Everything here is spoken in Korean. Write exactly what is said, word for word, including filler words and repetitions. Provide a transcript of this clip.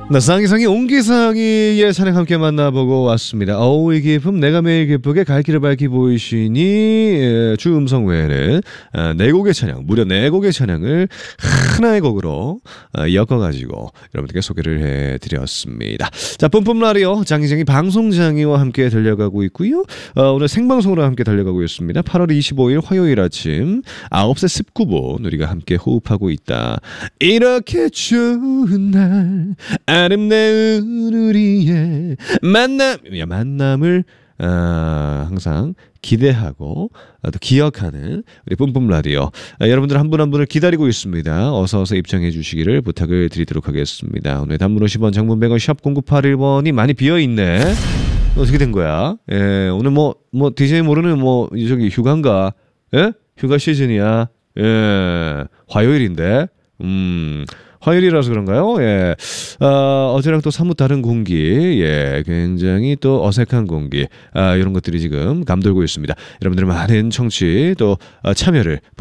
나 상이상이 옹기상이의 찬양 함께 만나보고 왔습니다. 어우 이 기쁨 내가 매일 기쁘게 갈 길을 밝히 보이시니. 예, 주 음성 외에는 아, 네 곡의 찬양, 무려 네 곡의 찬양을 하나의 곡으로 아, 엮어가지고 여러분들께 소개를 해드렸습니다. 자, 뿜뿜 라디오 장희정이 방송장이와 함께 달려가고 있고요. 어, 오늘 생방송으로 함께 달려가고 있습니다. 팔월 이십오일 화요일 아침 아홉 시 십구 분 우리가 함께 호흡하고 있다. 이렇게 추운 날 아름다운 우리의 만남, 야, 만남을 아, 항상 기대하고 아, 또 기억하는 우리 뿜뿜 라디오. 아, 여러분들 한 분 한 분을 기다리고 있습니다. 어서 어서 입장해 주시기를 부탁을 드리도록 하겠습니다. 오늘 단문 오십 원, 장문 백 원, 샵 공구팔일 번이 많이 비어있네. 어떻게 된 거야? 예, 오늘 뭐, 뭐, 디제이 모르는 뭐, 저기 휴가인가? 예? 휴가 시즌이야. 예, 화요일인데. 음, 화요일이라서 그런가요? 예. 어, 어제랑 또 사뭇 다른 공기, 예, 굉장히 또 어색한 공기, 아, 이런 것들이 지금 감돌고 있습니다. 여러분들 많은 청취 또 참여를